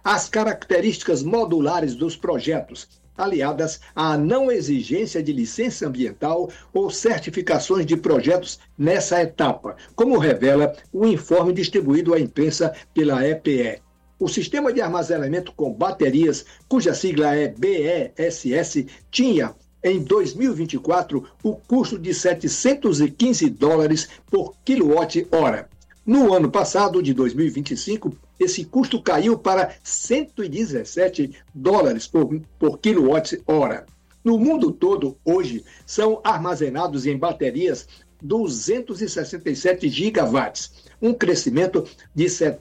as características modulares dos projetos, aliadas à não exigência de licença ambiental ou certificações de projetos nessa etapa, como revela o informe distribuído à imprensa pela EPE. O sistema de armazenamento com baterias, cuja sigla é BESS, tinha, em 2024, o custo de $715 por quilowatt-hora. No ano passado, de 2025, esse custo caiu para $117 por quilowatt-hora. No mundo todo, hoje, são armazenados em baterias 267 gigawatts, um crescimento de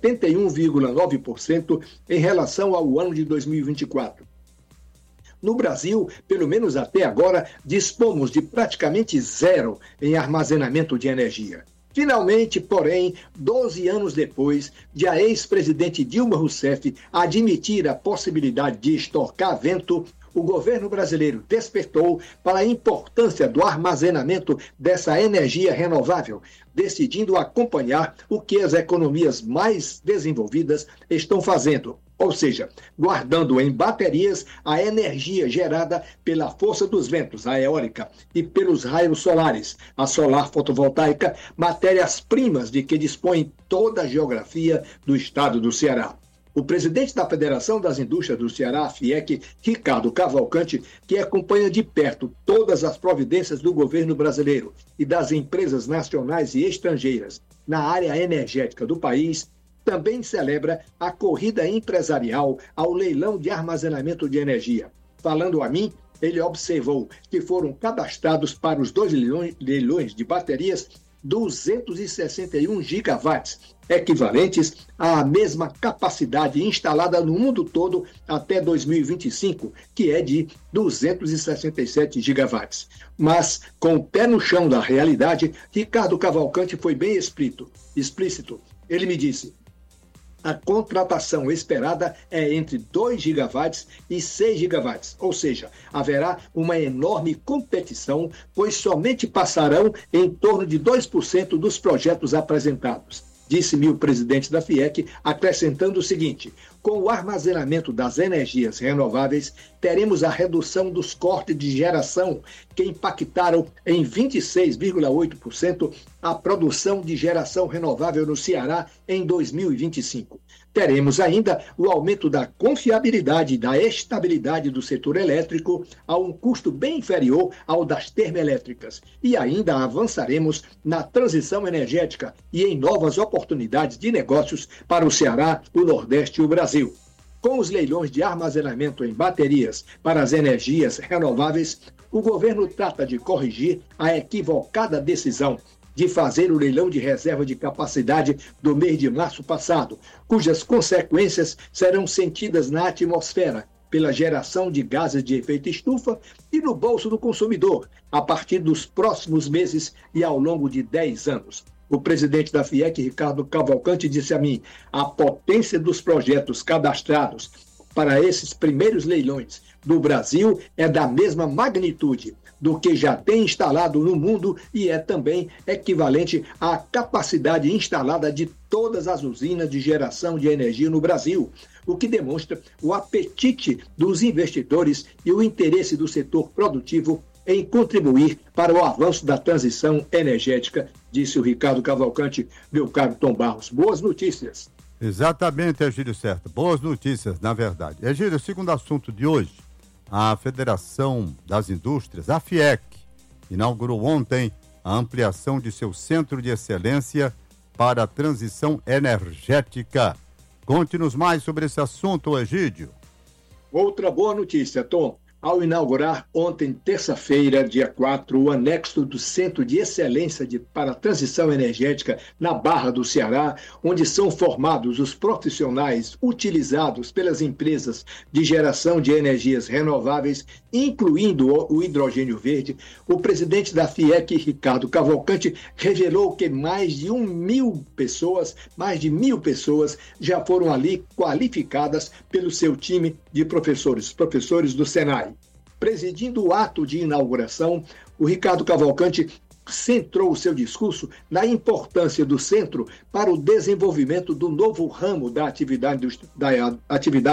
71,9% em relação ao ano de 2024. No Brasil, pelo menos até agora, dispomos de praticamente zero em armazenamento de energia. Finalmente, porém, 12 anos depois de a ex-presidente Dilma Rousseff admitir a possibilidade de estocar vento, o governo brasileiro despertou para a importância do armazenamento dessa energia renovável, decidindo acompanhar o que as economias mais desenvolvidas estão fazendo, ou seja, guardando em baterias a energia gerada pela força dos ventos, a eólica, e pelos raios solares, a solar fotovoltaica, matérias-primas de que dispõe toda a geografia do estado do Ceará. O presidente da Federação das Indústrias do Ceará, FIEC, Ricardo Cavalcante, que acompanha de perto todas as providências do governo brasileiro e das empresas nacionais e estrangeiras na área energética do país, também celebra a corrida empresarial ao leilão de armazenamento de energia. Falando a mim, ele observou que foram cadastrados para os 2 leilões de baterias 261 gigawatts, equivalentes à mesma capacidade instalada no mundo todo até 2025, que é de 267 gigawatts. Mas, com o pé no chão da realidade, Ricardo Cavalcante foi bem explícito. Ele me disse: a contratação esperada é entre 2 gigawatts e 6 gigawatts, ou seja, haverá uma enorme competição, pois somente passarão em torno de 2% dos projetos apresentados. Disse-me o presidente da FIEC, acrescentando o seguinte: com o armazenamento das energias renováveis, teremos a redução dos cortes de geração, que impactaram em 26,8% a produção de geração renovável no Ceará em 2025. Teremos ainda o aumento da confiabilidade e da estabilidade do setor elétrico a um custo bem inferior ao das termoelétricas. E ainda avançaremos na transição energética e em novas oportunidades de negócios para o Ceará, o Nordeste e o Brasil. Com os leilões de armazenamento em baterias para as energias renováveis, o governo trata de corrigir a equivocada decisão de fazer o leilão de reserva de capacidade do mês de março passado, cujas consequências serão sentidas na atmosfera pela geração de gases de efeito estufa e no bolso do consumidor, a partir dos próximos meses e ao longo de 10 anos. O presidente da FIEC, Ricardo Cavalcante, disse a mim: a potência dos projetos cadastrados para esses primeiros leilões do Brasil é da mesma magnitude do que já tem instalado no mundo e é também equivalente à capacidade instalada de todas as usinas de geração de energia no Brasil, o que demonstra o apetite dos investidores e o interesse do setor produtivo em contribuir para o avanço da transição energética, disse o Ricardo Cavalcante, meu caro Tom Barros. Boas notícias. Exatamente, Egídio, certo. Boas notícias, na verdade. Egídio, segundo assunto de hoje, a Federação das Indústrias, a FIEC, inaugurou ontem a ampliação de seu Centro de Excelência para a Transição Energética. Conte-nos mais sobre esse assunto, Egídio. Outra boa notícia, Tom. Ao inaugurar ontem, terça-feira, dia 4, o anexo do Centro de Excelência para a Transição Energética na Barra do Ceará, onde são formados os profissionais utilizados pelas empresas de geração de energias renováveis, incluindo o hidrogênio verde, o presidente da FIEC, Ricardo Cavalcante, revelou que mais de 1.000 pessoas já foram ali qualificadas pelo seu time de professores do Senai. Presidindo o ato de inauguração, o Ricardo Cavalcante centrou o seu discurso na importância do centro para o desenvolvimento do novo ramo da atividade